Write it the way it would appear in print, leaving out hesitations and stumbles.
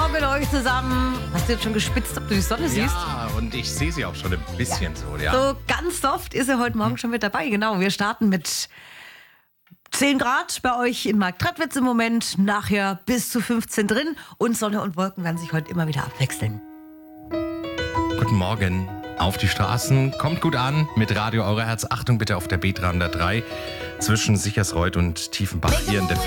Morgen euch zusammen. Hast du jetzt schon gespitzt, ob du die Sonne siehst? Ja, und ich sehe sie auch schon ein bisschen so, ja. So ganz soft ist er heute Morgen schon mit dabei. Genau, wir starten mit 10 Grad bei euch in Marktredwitz im Moment. Nachher bis zu 15 drin. Und Sonne und Wolken werden sich heute immer wieder abwechseln. Guten Morgen auf die Straßen. Kommt gut an mit Radio Eure Herz. Achtung bitte auf der B303 zwischen Sichersreuth und Tiefenbach hier in der